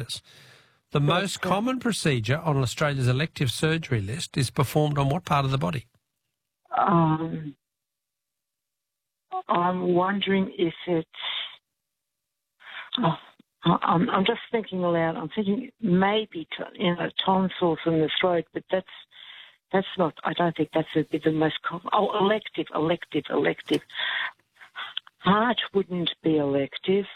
arthritis. The most common procedure on Australia's elective surgery list is performed on what part of the body? I'm wondering if it's... I'm just thinking aloud. I'm thinking maybe tonsils in the throat, but that's not. I don't think that's would be the most common. Oh, elective. Heart wouldn't be elective.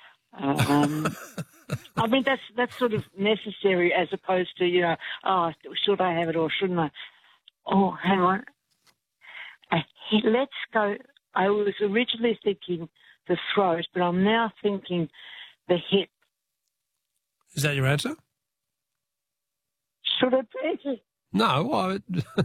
I mean, that's sort of necessary as opposed to should I have it or shouldn't I? Oh, hang on. Let's go. I was originally thinking the throat, but I'm now thinking the hip. Is that your answer? Should it be? No.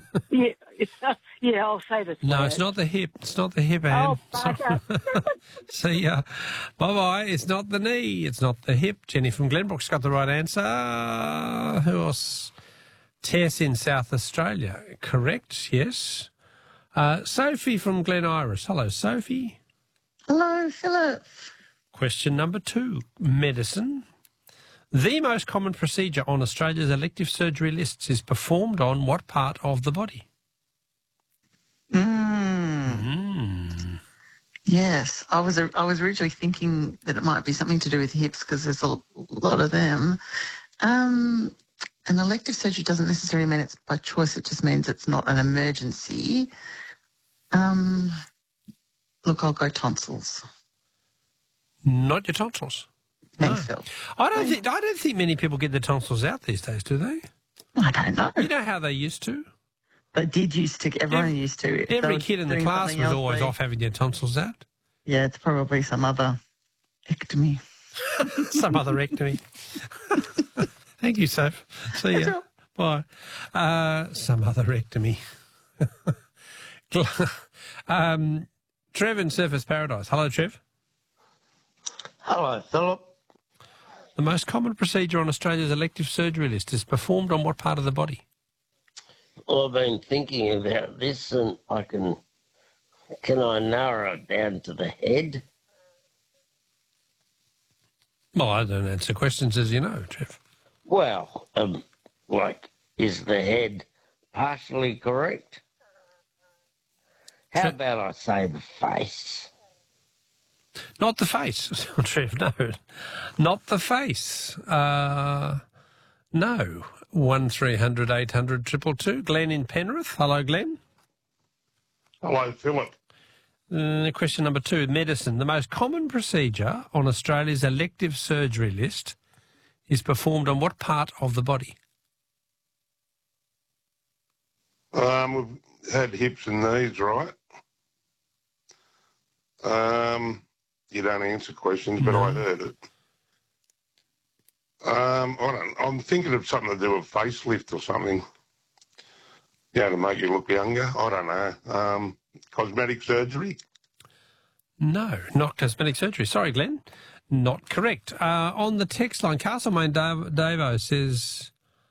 I'll say the throat. No, it's not the hip. It's not the hip, Anne. Oh, bugger. See ya. Bye-bye. It's not the knee. It's not the hip. Jenny from Glenbrook's got the right answer. Who else? Tess in South Australia. Correct, yes. Sophie from Glen Iris. Hello, Sophie. Hello, Philip. Question number 2. Medicine. The most common procedure on Australia's elective surgery lists is performed on what part of the body? Yes, I was originally thinking that it might be something to do with hips because there's a lot of them. An elective surgery doesn't necessarily mean it's by choice. It just means it's not an emergency. Look, I'll go tonsils. Not your tonsils. Thanks, Phil. I don't think many people get their tonsils out these days, do they? I don't know. You know how they used to? They did used to. Everyone used to. Every kid in the class was always off having their tonsils out. Yeah, it's probably some other ectomy. Some other ectomy. Thank you, Soph. See ya. Bye. Some other ectomy. Trev in Surfers Paradise. Hello, Trev. Hello, Philip. The most common procedure on Australia's elective surgery list is performed on what part of the body? Well, I've been thinking about this and can I narrow it down to the head? Well, I don't answer questions as you know, Trev. Well, is the head partially correct? How about I say the face? Not the face, Trev, no. Not the face. No. 1300 800 222. Glenn in Penrith. Hello, Glenn. Hello, Philip. Question number 2, medicine. The most common procedure on Australia's elective surgery list is performed on what part of the body? We've had hips and knees, right? You don't answer questions, but I heard it. I'm thinking of something to do with facelift or something. To make you look younger. I don't know. Cosmetic surgery? No, not cosmetic surgery. Sorry, Glenn. Not correct. On the text line, Castlemaine Davo says...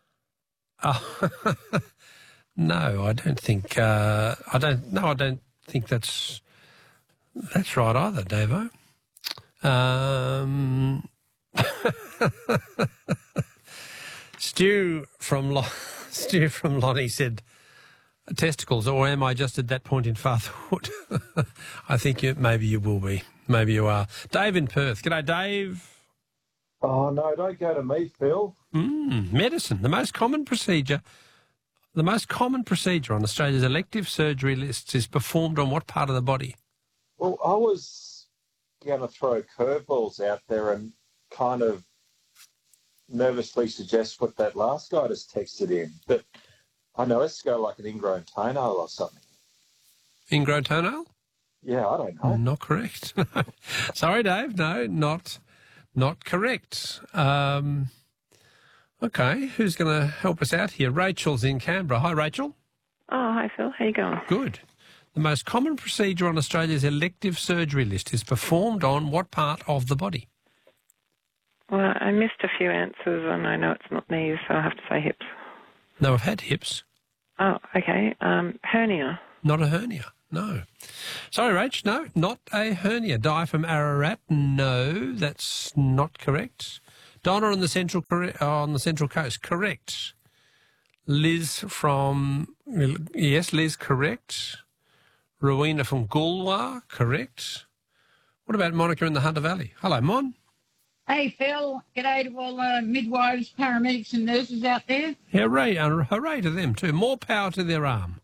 no, I don't think... I don't think that's right either, Davo. Stu from Lonnie said, testicles, or am I just at that point in fatherhood? I think maybe you will be. Maybe you are. Dave in Perth. G'day, Dave. Oh, no, don't go to me, Phil. Medicine. The most common procedure on Australia's elective surgery lists is performed on what part of the body? Well, I was going to throw curveballs out there and kind of nervously suggest what that last guy just texted in. But I know it's go like an ingrown toenail or something. Ingrown toenail? Yeah, I don't know. Not correct. Sorry, Dave. No, not correct. Okay, who's going to help us out here? Rachel's in Canberra. Hi, Rachel. Oh, hi, Phil. How you going? Good. The most common procedure on Australia's elective surgery list is performed on what part of the body? Well, I missed a few answers, and I know it's not knees, so I have to say hips. No, I've had hips. Oh, okay. Hernia. Not a hernia, no. Sorry, Rach, no, not a hernia. Di from Ararat, no, that's not correct. Donna on the central coast, correct. Liz from Liz, correct. Rowena from Goolwa, correct. What about Monica in the Hunter Valley? Hello, Mon. Hey, Phil. G'day to all the midwives, paramedics and nurses out there. Hooray, hooray to them too. More power to their arm.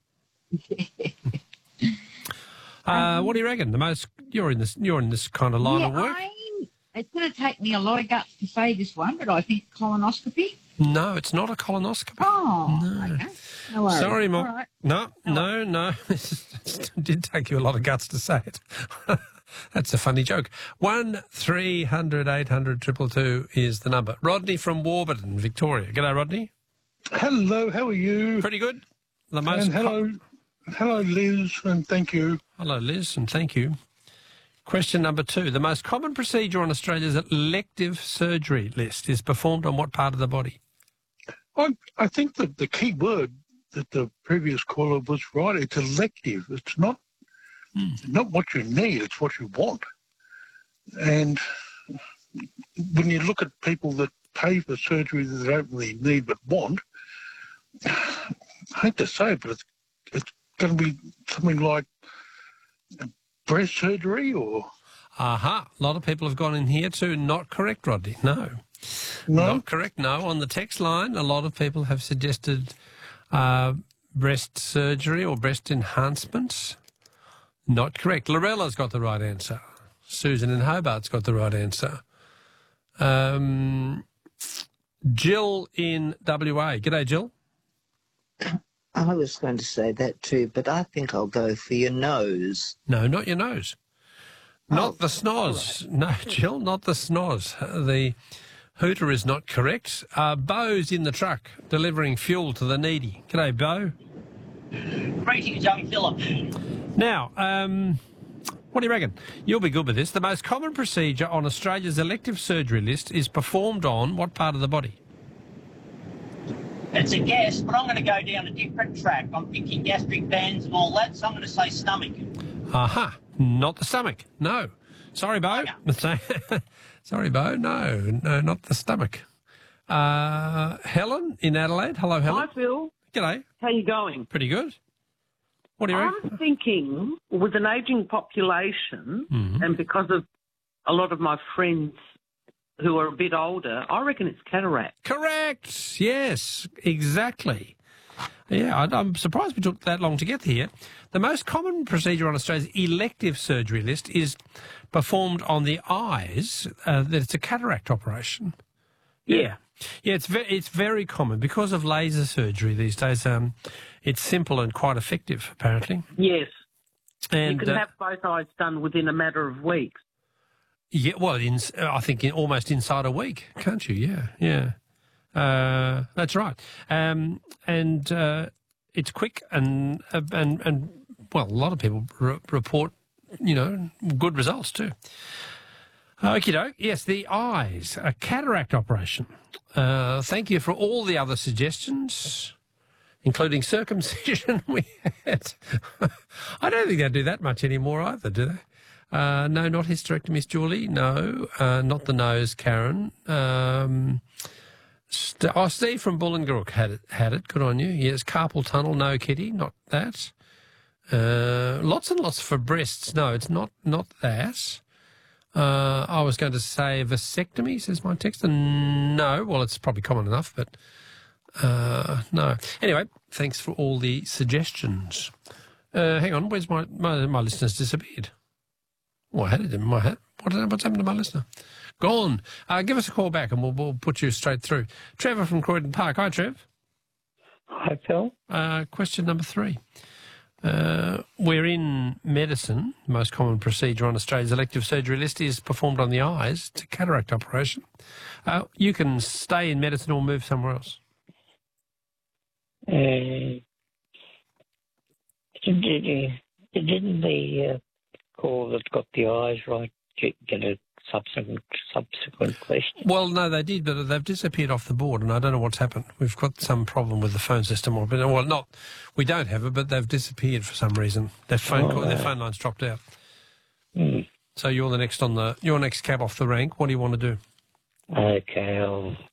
What do you reckon? You're in this kind of line of work. It's going to take me a lot of guts to say this one, but I think colonoscopy. No, it's not a colonoscopy. Oh, no. Okay. No worries. Sorry, Mom. Right. No. It did take you a lot of guts to say it. That's a funny joke. 1300 800 222 is the number. Rodney from Warburton, Victoria. G'day, Rodney. Hello, how are you? Pretty good. And hello, Liz, and thank you. Hello, Liz, and thank you. Question number 2. The most common procedure on Australia's elective surgery list is performed on what part of the body? I think that the key word that the previous caller was right. It's elective. It's not what you need. It's what you want. And when you look at people that pay for surgery that they don't really need but want, I hate to say it, but it's going to be something like breast surgery or... A lot of people have gone in here too. Not correct, Rodney. No. Not correct, no. On the text line, a lot of people have suggested breast surgery or breast enhancements. Not correct. Lorella's got the right answer. Susan in Hobart's got the right answer. Jill in WA. G'day, Jill. I was going to say that too, but I think I'll go for your nose. No, not your nose. Not the snoz. Right. No, Jill, not the snoz. The hooter is not correct. Bo's in the truck delivering fuel to the needy. G'day, Bo. Greetings, young Philip. Now, what do you reckon? You'll be good with this. The most common procedure on Australia's elective surgery list is performed on what part of the body? It's a guess, but I'm going to go down a different track. I'm thinking gastric bands and all that, so I'm going to say stomach. Not the stomach. No. Sorry, Bo. Okay. Sorry, Bo. No, not the stomach. Helen in Adelaide. Hello, Helen. Hi, Phil. G'day. How you going? Pretty good. What do you reckon? I'm thinking with an ageing population and because of a lot of my friends who are a bit older, I reckon it's cataract. Correct. Yes, exactly. Yeah, I'm surprised we took that long to get here. The most common procedure on Australia's elective surgery list is performed on the eyes. That it's a cataract operation. Yeah, it's very common because of laser surgery these days. It's simple and quite effective, apparently. Yes, and you can have both eyes done within a matter of weeks. Yeah, well, I think almost inside a week, can't you? Yeah. That's right. And it's quick and well, a lot of people report, good results too. Okie doke. Yes, the eyes, a cataract operation. Thank you for all the other suggestions, including circumcision. We had. I don't think they do that much anymore either, do they? No, not hysterectomies, Julie. No, not the nose, Karen. Steve from Bullingarook had it. Good on you. Yes, carpal tunnel. No, Kitty, not that. Lots and lots for breasts. No, it's not that. I was going to say vasectomy, says my texter. No, well, it's probably common enough, but no. Anyway, thanks for all the suggestions. Hang on, where's my listeners disappeared? Oh, I had it in my head. What's happened to my listener? Gone. Give us a call back and we'll put you straight through. Trevor from Croydon Park. Hi, Trev. Hi, Phil. Question number 3. We're in medicine. The most common procedure on Australia's elective surgery list is performed on the eyes. It's a cataract operation. You can stay in medicine or move somewhere else. Didn't the call that got the eyes right get a subsequent question? Well, no, they did, but they've disappeared off the board, and I don't know what's happened. We've got some problem with the phone system, we don't have it, but they've disappeared for some reason. Their phone line's dropped out. So you're next cab off the rank. What do you want to do? Okay, I'll